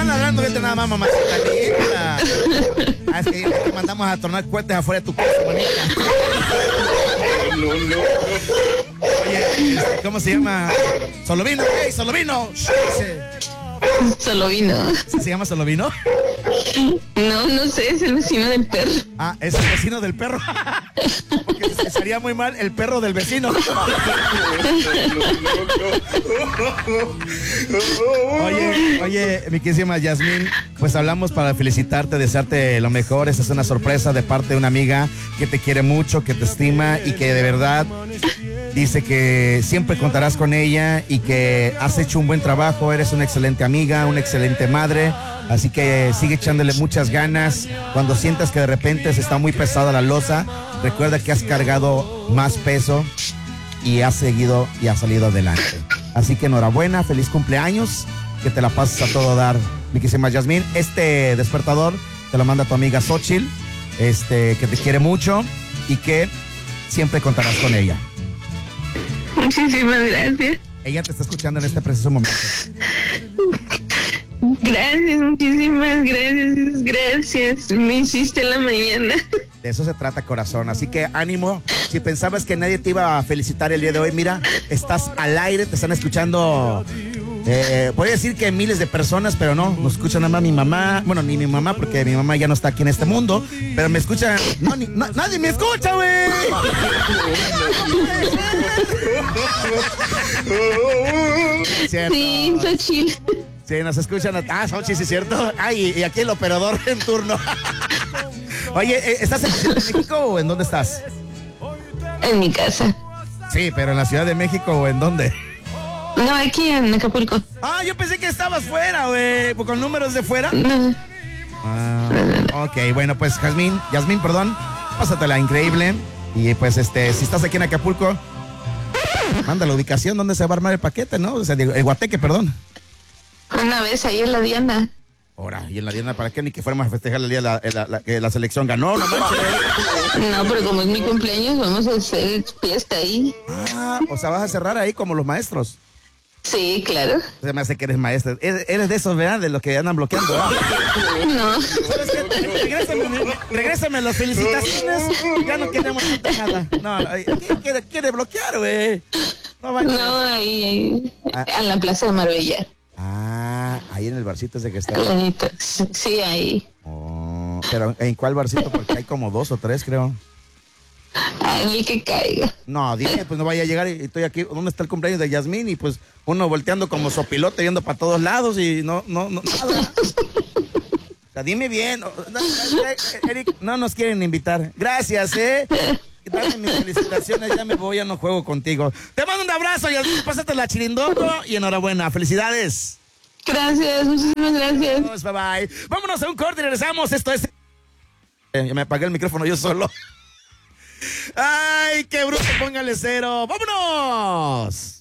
están hablando, vete nada más, mamacita linda. Es que mandamos a tornar cohetes afuera de tu casa, bonita. Oye, ¿cómo se llama? Solovino, hey, Solovino. Solo vino. ¿Se llama Solovino? No sé, es el vecino del perro. Ah, es el vecino del perro. Porque sería muy mal el perro del vecino. Oye, mi queridísima Yasmín, pues hablamos para felicitarte, desearte lo mejor. Esta es una sorpresa de parte de una amiga que te quiere mucho, que te estima y que de verdad dice que siempre contarás con ella y que has hecho un buen trabajo, eres una excelente amiga, una excelente madre. Así que sigue echándole muchas ganas. Cuando sientas que de repente se está muy pesada la losa, recuerda que has cargado más peso y has seguido y has salido adelante. Así que enhorabuena, feliz cumpleaños, que te la pases a todo dar, mi queridísima Yasmín. Este despertador te lo manda tu amiga Xochitl, que te quiere mucho y que siempre contarás con ella. Muchísimas gracias. Ella te está escuchando en este preciso momento. Gracias, muchísimas gracias. Me hiciste la mañana. De eso se trata, corazón. Así que ánimo. Si pensabas que nadie te iba a felicitar el día de hoy, mira, estás al aire, te están escuchando. Voy a decir que miles de personas, pero no, nos escucha nada más mi mamá. Bueno, ni mi mamá, porque mi mamá ya no está aquí en este mundo. Pero me escucha. Nadie me escucha, güey. Sí, Xochitl. Sí, nos escuchan. Xochitl, sí es cierto. Ay, y aquí el operador en turno. Oye, ¿estás en Ciudad de México o en dónde estás? En mi casa. Sí, pero en la Ciudad de México o en dónde? No, aquí en Acapulco. Ah, yo pensé que estabas fuera, güey. ¿Con números de fuera? No. Ok, bueno, pues Yasmín, perdón. Pásatela increíble. Y pues si estás aquí en Acapulco, manda la ubicación donde se va a armar el paquete, ¿no? O sea, el guateque, perdón. Una vez ahí en la Diana. Ahora, y en la Diana, ¿para qué? Ni que fuéramos a festejar el día que la selección ganó, no manches. No, pero como es mi cumpleaños, vamos a hacer fiesta ahí. Ah, o sea, vas a cerrar ahí como los maestros. Sí, claro. Se me hace que eres maestra. Eres de esos, ¿verdad? De los que andan bloqueando, ¿verdad? No. Regrésame las felicitaciones. Ya no queremos nada. No, quiere bloquear, güey. No, ahí, a la Plaza de Marbella. Ah, ahí en el barcito ese que está. Sí, ahí. Oh, pero ¿en cuál barcito? Porque hay como 2 o 3, creo. En el que caiga. No, dime, pues no vaya a llegar y estoy aquí. ¿Dónde está el cumpleaños de Yasmín? Y pues uno volteando como sopilote, yendo para todos lados y no, nada. O sea, dime bien. Eric, no nos quieren invitar. Gracias, Dame mis felicitaciones, ya me voy, ya no juego contigo. Te mando un abrazo, Yasmín, pásate la chirindongo y enhorabuena. Felicidades. Gracias, muchísimas gracias. Bye bye. Vámonos a un corte y regresamos. Esto es. Ya me apagué el micrófono yo solo. Ay, qué bruto, póngale 0. ¡Vámonos!